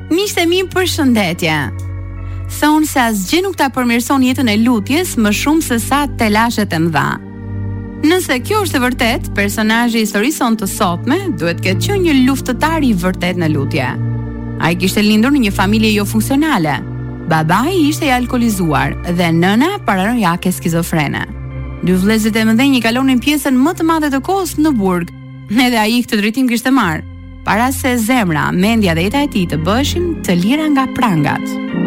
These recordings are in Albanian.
Miqtë e mi, përshëndetje. Thonë se asgjë nuk ta përmirëson jetën e lutjes më shumë se sa telashet e mëdha. Nëse kjo është e vërtet, personazhi i historisë sonë të sotme duhet ketë qenë një luftëtar i vërtet në lutje. Ai kishte lindur në një familje jo funksionale. Babai ishte i alkolizuar dhe nëna paranoiake skizofrene. Dy vëllezërit e mëdhenj i kalonin pjesën më të madhe të kohës në burg. Edhe ai këtë drejtim kishte marrë, para se zemra, mendja dhe jeta e tij të bëheshin të lira nga prangat.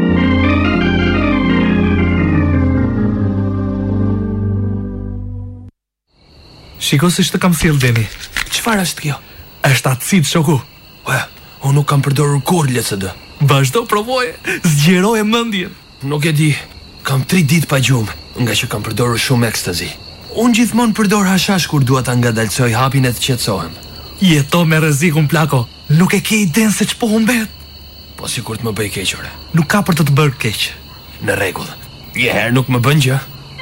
Shiko se të kam sjell Deni. Çfarë është kjo? Është acid, shoku. Unë nuk kam përdorur kur LSD. Vazhdo, provoje, zgjeroje mendjen. Nuk e di, kam 3 ditë pa gjumë, nga që kam përdorur shumë ekstazi. Unë gjithmonë përdor hashash kur dua ta ngadalsoj hapin e të qetësohem. Jeto me rrezikun, plako. Nuk e ke idenë se ç'po humbet. Po sikur të më bëj keq ore. Nuk ka për të bërë keq. Në rregull. Njëherë nuk më bën gjë.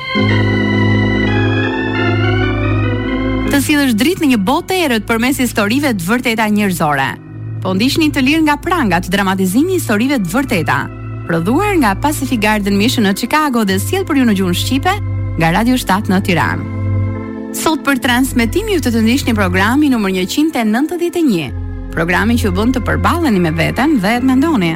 Të sillesh dritë në një botë të errët përmes historive të vërteta njerëzore. Po ndihni të lirë nga prangat dramatizimi i historive të vërteta. Prodhuar nga Pacific Garden Mission në Chicago dhe sjell për ju në gjuhën shqipe nga Radio 7 në Tiranë. Sot për transmetim ju të ndihni programin numër 191. Programin që ju bën të përballeni me veten dhe të mendoni.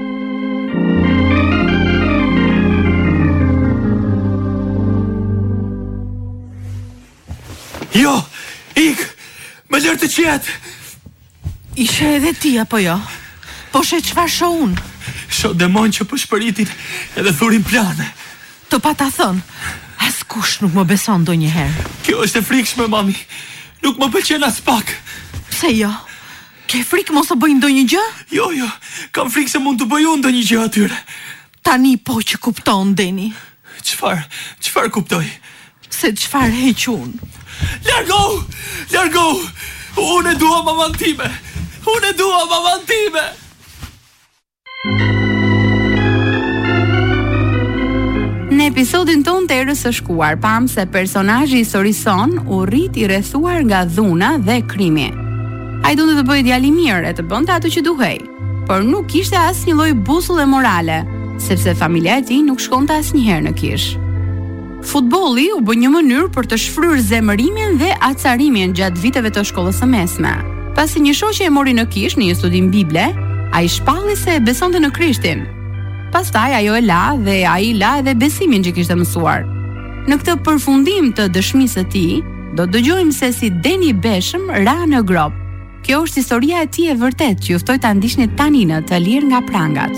Jo, ik, më lër të qetë. Ishe edhe ti apo jo? Po she çfarë shoh unë? Shoh demon që po shpëritin edhe thurin plane. Të pa ta thënë, askush nuk më beson ndonjëherë. Kjo është e frikshme, mami. Nuk më pëlqen as pak. Pse jo? Ke frikë mos të bëj ndonjë gjë? Jo, kam frikë se mund të bëj unë ndonjë gjë atyre. Tani po që kupton, Deni. Çfarë kuptoj? Se çfarë heq unë? Largo! Unë e dua maman time! Në episodin ton të erës së shkuar, pam se personazhi i historisë sonë u rrit i rrethuar nga dhuna dhe krimi. Ai donte të bëjë djalë i mirë e të bënte atë që duhej, por nuk kishte asnjë lloj busulle morale, sepse familja e tij nuk shkonte asnjëherë në kish. Futbolli u bë një mënyrë për të shfryrë zemërimin dhe acarimin gjatë viteve të shkollës së mesme. Pasi një shoqe e mori në kish në një studim bible, ai shpalli se e besonte në Krishtin. Pastaj ajo e la dhe ai la edhe besimin që kishte mësuar. Në këtë përfundim të dëshmisë së tij, do të dëgjojmë se si Deni Beshëm ra në grop. Kjo është historia e tij e vërtetë që ju ftoj ta ndiqni tani në Të lirë nga prangat.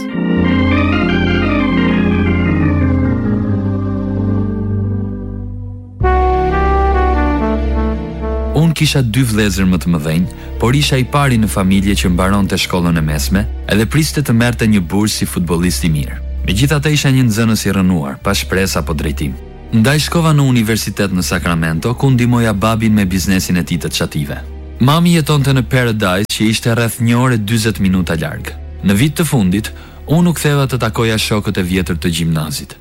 Unë kisha 2 vëllezër më të mëdhenj, por isha i pari në familje që mbaronte shkollën e mesme edhe priste të merrte një bursë si futbollist i mirë. Megjithatë isha një nxënës i rënuar, pa shpresë apo drejtim. Ndaj shkova në universitet në Sacramento, ku ndihmoja babin me biznesin e tij të çative. Mami jetonte në Paradise, që ishte rreth 1 orë e 40 minuta larg. Në vit të fundit, unë u ktheva të takoja shokët e vjetër të gjimnazit.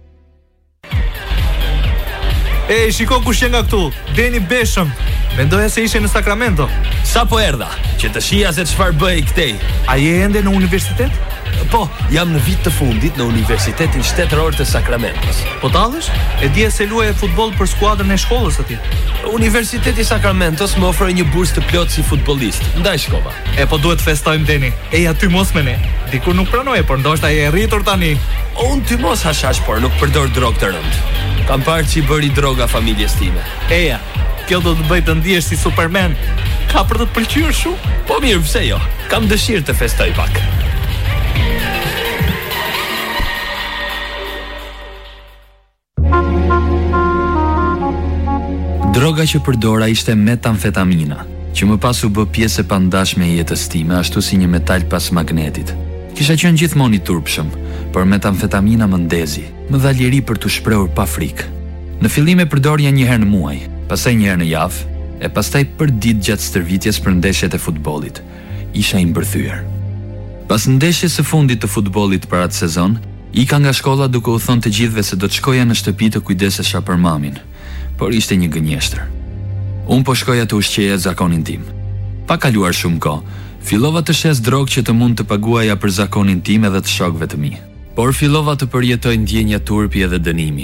Shiko kush që nga këtu, Deni Beshëm. Mendoja se ishe në Sacramento. Sa po erdha, që të shija se çfarë bëj këtej. A je ende në universitet? Po, jam në vit të fundit në Universitetin Shtetëror të Sacramentos. Po tallesh? E dje se luaje futboll për skuadrën e shkollës atje. Universiteti Sacramentos më ofroi një bursë të plotë si futbollist. Ndaj shkova. Po duhet festojmë, Deni. Aty mos me ne. Dikur nuk pranoje, por ndoshta je rritur tani. Unë ty mos hashash, por nuk përdor drogë të rëndë. Kam parë që i bëri droga familjes time. Kjo do të bëj të ndihesh si Superman. Ka për të të pëlqyer shumë. Po mirë, pse jo? Kam dëshirë të festoj pak. Droga që përdora ishte metamfetamina, që më pas u bë pjesë e pandashme e jetës time, ashtu si një metal pas magnetit. Kisha qenë gjithmonë i turpshëm, por metamfetamina më ndezi, më dha liri për të shprehur pa frikë. Në fillim e përdorja një herë në muaj, pastaj një herë në javë, e pastaj për ditë gjatë stërvitjes për ndeshjet e futbollit. Isha i mbërthyer. Pas ndeshjes së fundit të futbollit për atë sezon, ika nga shkolla duke u thënë të gjithëve se do të shkoja në shtëpi të kujdesesha për mamin, por ishte një gënjeshtër. Unë po shkoja të ushqeja zakonin tim. Pa kaluar shumë kohë, Fillova të shes drogë që të mund të paguaja për zakonin tim edhe të shokëve të mi. Por fillova të përjetoj ndjenja turpi edhe dënimi.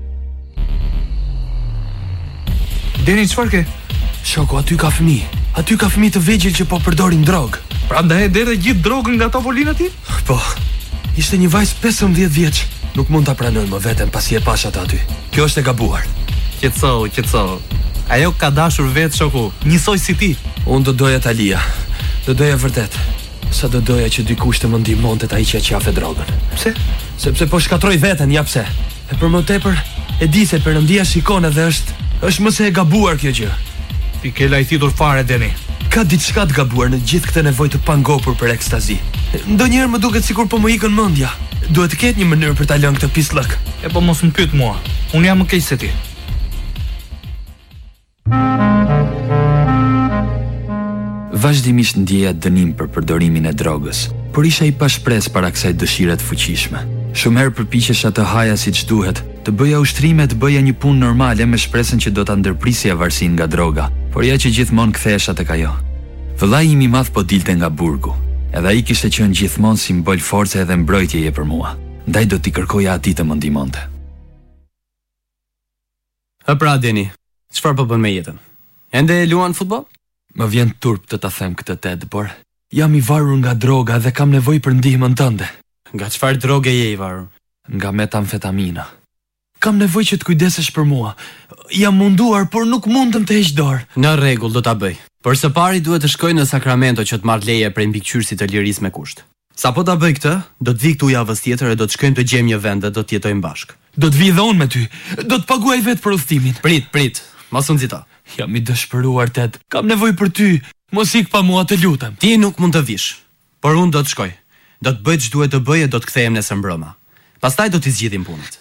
Deni, çfarë ke? Shoku, aty ka fëmijë të vegjël që po përdorin drogë. Prandaj e derdhe gjithë drogën nga tavolina ti? Po, ishte një vajzë 15 vjeç. Nuk mund ta pranoj më veten pasi e pash atë aty. Kjo është e gabuar. Qetësohu. Ajo ka dashur vetë, shoku, njësoj si ti. Unë do doja Talia. Do doja vërtet. Sa do doja që dikush të më ndihmonte ai që qafe drogën. Pse? Sepse po shkatroj veten, ja pse. E për më tepër, e di se Perëndia shikon edhe është më se e gabuar kjo gjë. Ti ke lajthitur fare, Deni. Ka diçka të gabuar në gjithë këtë nevojë të pangopur për ekstazi. Ndonjëherë më duket sikur po më ikën mendja. Duhet të ketë një mënyrë për ta lënë këtë pislëk. E po mos më pyet mua. Unë jam më keq se ti. Vazhdimisht ndjeja dënim për përdorimin e drogës, por isha i pashpres para kësaj dëshire të fuqishme. Shumë herë përpiqesha të haja siç duhet, të bëja ushtrime, të bëja një punë normale me shpresën që do ta ndërprisja varësinë nga droga, por ja që gjithmonë kthehesha tek ajo. Vëllai im I madh po dilte nga burgu, edhe ai kishte qenë gjithmonë simbol force edhe mbrojtjeje për mua. Ndaj do t'i kërkoja atij të më ndihmonte. Pra, Deni, çfarë po bën me jetën? Ende luan futboll? Më vjen turp të ta them këtë Ted, por jam I varur nga droga dhe kam nevojë për ndihmën tënde. Nga çfarë droge je I varur? Nga metamfetamina. Kam nevojë që të kujdesesh për mua. Jam munduar, por nuk mundem të heq dorë. Në rregull, do ta bëj. Por së pari duhet të shkoj në Sacramento që të marr leje prej mbikëqyrësit të lirisë me kusht. Sapo ta bëj këtë, do të vi këtu javës tjetër e do të shkojmë të gjejmë një vend dhe do të jetojmë bashkë. Do të vi dhe unë me ty. Do të paguaj vetë për udhëtimin. Prit. Mos u nxito. Jam I dëshpëruar, Ted. Kam nevojë për ty. Mos ik pa mua, të lutem. Ti nuk mund të vish, por unë do të shkoj. Do të bëj ç'duhet të bëj e do të kthehem nesër mbrëmë. Pastaj do t'i zgjidhim punët.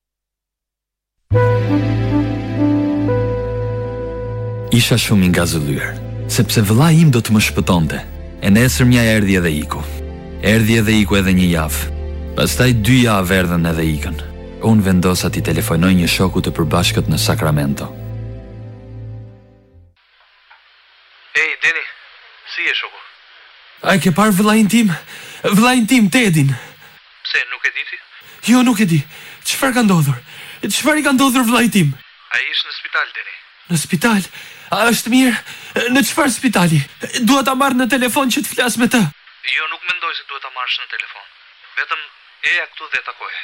Isha shumë I ngazëllyer, sepse vëllai im do të më shpëtonte. E nesërmja erdhi edhe iku. Erdhi edhe iku edhe një javë. Pastaj 2 javë erdhën edhe ikën. Unë vendosa t'i telefonoj një shoku të përbashkët në Sacramento. Ej, Deni, si je shoku? A e ke parë vëllain tim, Tedin? Pse, nuk e di ti? Jo, nuk e di. Çfarë ka ndodhur? Çfarë I ka ndodhur vëllait tim? Ai ishte në spital, Deni. Në spital? A është mirë? Në çfarë spitali? Dua ta marr në telefon që të flas me të. Jo, nuk mendoj se duhet ta marrësh në telefon. Vetëm eja këtu dhe takoje.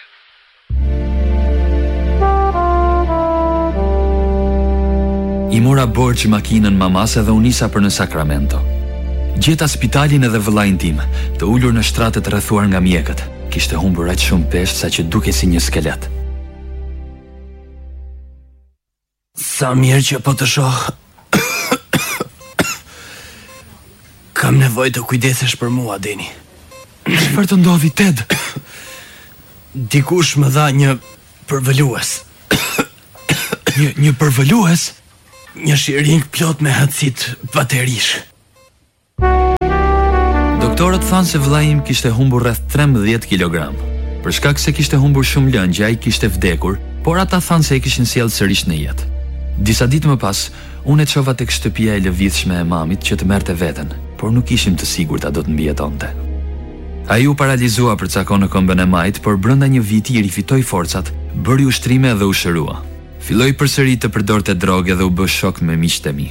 I mora borxh makinën mamas edhe u nisa për në Sacramento. Gjeta spitalin edhe vëllain tim, të ulur në shtratet rrethuar nga mjekët. Kishte humbur aq shumë peshë sa që dukej si një skelet. Sa mirë që po të shoh. Kam nevojë të kujdesesh për mua, Deni. Çfarë të ndodhi, Ted? Dikush më dha një përvëlues. Një përvëlues? Një shiring plot me hacit baterish. Doktorët thanë se vllai im kishte humbur rreth 13 kg. Për shkak se kishte humbur shumë lëngje, ai kishte vdekur, por ata thanë se e kishin sjellë sërish në jetë. Disa ditë më pas, unë e çova tek shtëpia e lëvizshme e mamit që të merrte veten, por nuk ishim të sigurta do të mbijetonte. Ai u paralizua për cakon në këmbën e majt, por brenda një viti I rifitoi forcat, bëri ushtrime dhe u shërua. Filloi përsëri të përdorte drogë dhe u bë shok me miqtë e mi.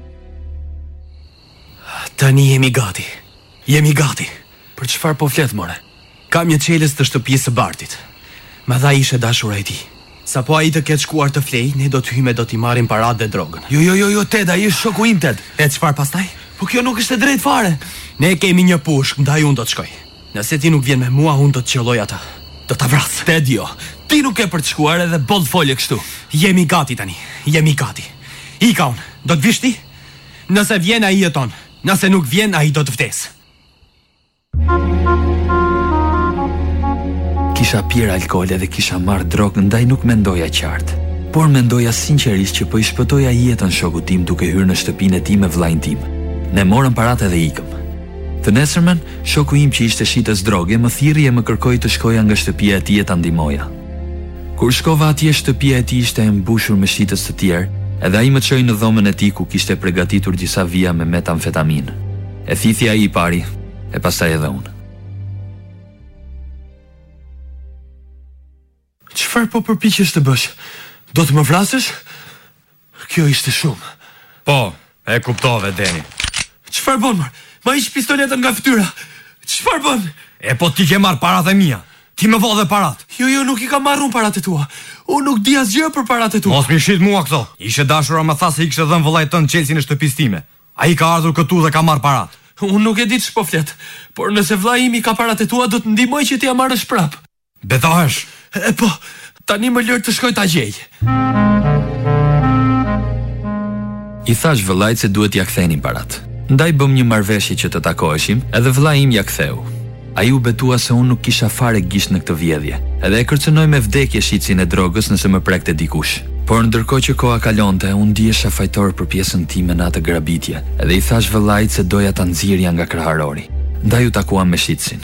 Tani jemi gati. Për çfarë po flet, more? Kam një çelës të shtëpisë së Bartit. Ma dha ishte dashura e tij. Sapo ai të ketë shkuar të flej, ne do të hyjmë do t'i marrim paratë dhe drogën. Jo, Ted, ai është shoku im, Ted. E çfarë pastaj? Po kjo nuk është e drejtë fare. Ne kemi një pushk, ndaj unë do të shkoj. Nëse ti nuk vjen me mua, unë do të qelloj ata. Do ta vras. Ted, jo. Ti nuk e për të shkuar edhe boll folje kështu. Jemi gati tani. Ika unë. Do të vish ti? Nëse vjen ai jeton. Nëse nuk vjen ai do të vdes. Kisha pirë alkool dhe kisha marrë drogë, ndaj nuk mendoja qartë. Por mendoja sinqerisht që po I shpëtoja jetën shokut tim duke hyrë në shtëpinë e tij me vllain tim. Ne morëm paratë dhe ikëm. Të nesërmen, shoku im që ishte shitës droge më thirrri e më kërkoi të shkoja nga shtëpia e tij e ta ndihmoja. Kur shkova atje, shtëpia e tij ishte e mbushur me shitës të tjerë, edhe ai më çoi në dhomën e tij ku kishte përgatitur disa vija me metamfetaminë. E thithi ai I pari, e pastaj edhe unë. Çfarë po përpiqesh të bësh? Do të më vrasësh? Kjo ishte shumë. Po, e kuptove, Deni. Çfarë bën? Ma ish pistoletën nga fytyra. Çfarë bën? E po ti ke marrë parat e mia. Ti më vodhe parat. Jo, nuk I kam marrë unë parat e tua. Unë nuk di asgjë për parat e tua. Mos më shit mua këto. Ishe dashura më tha se I kishte dhënë vëllait tënd Chelsea në shtëpisë time. Ai ka ardhur këtu dhe ka marrë parat. Unë nuk e di ç'po flet, por nëse vllai im I ka parat e tua, do të ndihmoj që ti ja marrësh prap. Betohesh? E po, tani më lër të shkoj ta gjej. I thash vëllait se duhet ja kthenin parat. Ndaj bëm një marrëveshje që të takoheshim, edhe vëllai im ja ktheu. Ai u betua se unë nuk kisha fare gisht në këtë vjedhje, edhe e kërcënoi me vdekje shitsin e drogës nëse më prekte dikush. Por ndërkohë që koha kalonte, unë ndihesha fajtor për pjesën time në atë grabitje, edhe I thash vëllait se doja ta nxirrja nga kraharori. Ndaj u takuam me shitsin.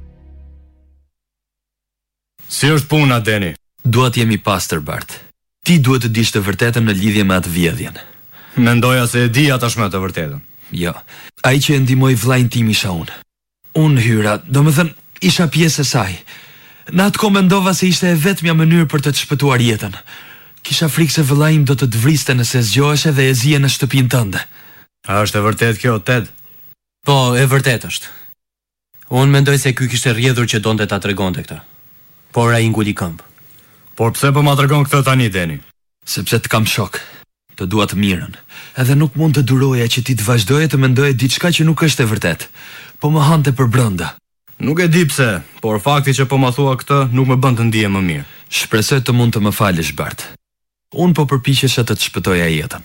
Si është puna, Deni? Duat jemi pastër, Bart. Ti duhet të dish të vërtetën në lidhje me atë vjedhjen. Mendoja se e dija tashmë të vërtetën. Jo, ai që e ndihmoi vllain tim isha unë. Unë hyra, domethënë isha pjesë e saj. Në atë kohë mendova se ishte e vetmja mënyrë për të të shpëtuar jetën. Kisha frikë se vëllai im do të të vriste nëse zgjoheshe dhe e zije në shtëpinë tënde. A është e vërtet kjo, Ted? Po, e vërtet është. Unë mendoj se ky kishte rrjedhur që donte ta tregonte këtë. Por ai nguli këmbë. Por pse po ma tregon këtë tani, Deni? Sepse të kam shok. Të dua të mirën. Edhe nuk mund të duroja që ti të vazhdoje të mendoje diçka që nuk është e vërtet. Po më hante për brenda. Nuk e di pse, por fakti që po ma thua këtë nuk më bën të ndihem më mirë. Shpresoj të mund të më falësh, Bart. Unë po përpiqesha të shpëtoja jetën.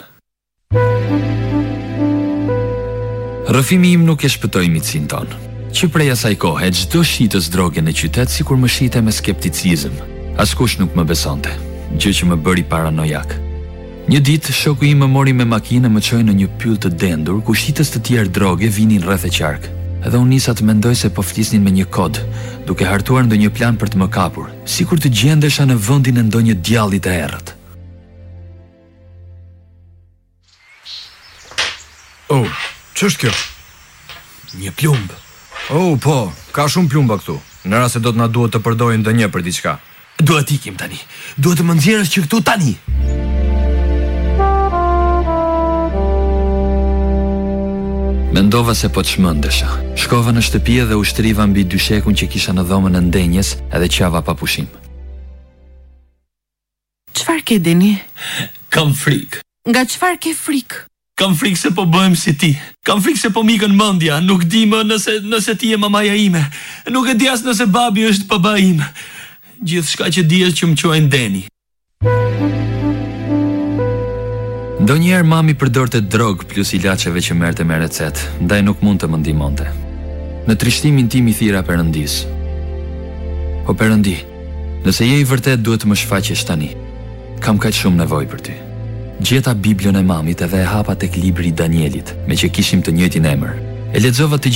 Rrëfimi im nuk e shpëtoi miqsin ton. Që prej asaj kohe çdo shitës droge në qytet sikur më shite me skepticizëm. Askush nuk më besonte, gjë që më bëri paranojak. Një ditë shoku im më mori me makinë më çoi në një pyll të dendur ku shitës të tjerë droge vinin rreth e qark. Edhe unë nisa të mendoj se po flisnin me një kod, duke hartuar ndonjë plan për të më kapur, sikur të gjendesha në vendin e ndonjë djalli të errët. Oh, ç'është kjo? Një plumb. Oh, po, ka shumë plumba këtu. Në rast se do të na duhet të përdorim ndonjë për diçka. Duhet ikim tani. Duhet të më nxjerrësh që këtu tani. Mendova se po të shmëndesha. Shkova në shtëpi dhe u shtriva mbi dyshekun që kisha në dhomën e ndenjes edhe qava pa pushim. Çfarë ke, Deni? Kam frikë. Nga çfarë ke frikë? Kam frikë se po bëhem si ti. Kam frikë se po mikën mendja. Nuk di më nëse ti je mamaja ime. Nuk e di as nëse babi është baba im. Gjithçka që di është që më quajnë Deni. Ndonjëherë mami përdorte drog plus ilaçeve që merrte me recetë, ndaj nuk mund të më ndihmonte. Në trishtimin tim I thira Perëndis. O Perëndi, nëse je I vërtet duhet të më shfaqesh tani. Kam kaq shumë nevojë për ty. Gjeta Biblën e mamit edhe e hapa tek libri I Danielit, me që kishim të njëjtin emër. E lexova të